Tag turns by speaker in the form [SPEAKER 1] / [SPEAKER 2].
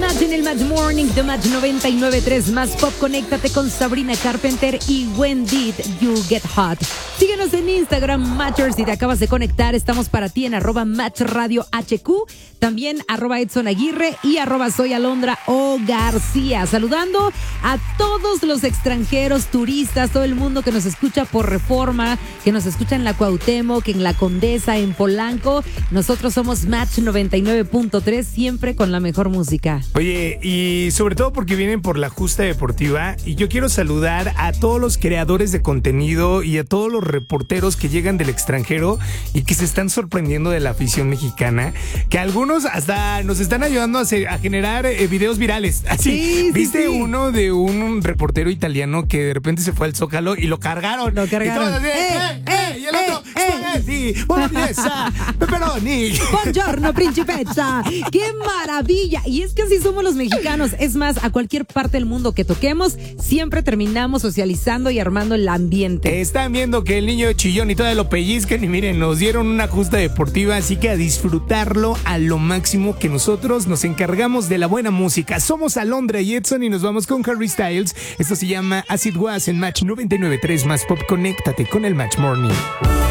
[SPEAKER 1] Match en el Match Morning de Match 99.3 Más Pop. Conéctate con Sabrina Carpenter y When Did You Get Hot. Síguenos en Instagram, Matchers. Si te acabas de conectar, estamos para ti en @MatchRadioHQ. También @Edson Aguirre y @Soy Alondra O García. Saludando a todos los extranjeros, turistas, todo el mundo que nos escucha por Reforma, que nos escucha en la Cuauhtémoc, en la Condesa, en Polanco. Nosotros somos Match 99.3, siempre con la mejor música.
[SPEAKER 2] Oye, y sobre todo porque vienen por la justa deportiva, y yo quiero saludar a todos los creadores de contenido y a todos los reporteros que llegan del extranjero y que se están sorprendiendo de la afición mexicana, que algunos hasta nos están ayudando a generar videos virales. Así,
[SPEAKER 1] Sí,
[SPEAKER 2] ¿viste
[SPEAKER 1] sí.
[SPEAKER 2] uno de un reportero italiano que de repente se fue al Zócalo y lo cargaron?
[SPEAKER 1] Lo cargaron.
[SPEAKER 2] Y todos así, y el otro, spaghetti, bolognesa, pepperoni.
[SPEAKER 1] Buongiorno, principessa. ¡Qué maravilla! Y es que así somos los mexicanos. Es más, a cualquier parte del mundo que toquemos, siempre terminamos socializando y armando el ambiente.
[SPEAKER 2] Están viendo que el niño chillón y todavía lo pellizcan, y miren, nos dieron una justa deportiva, así que a disfrutarlo a lo máximo, que nosotros nos encargamos de la buena música. Somos Alondra y Edson y nos vamos con Harry Styles. Esto se llama As It Was en Match 99.3 Más Pop. Conéctate con el Match Morning.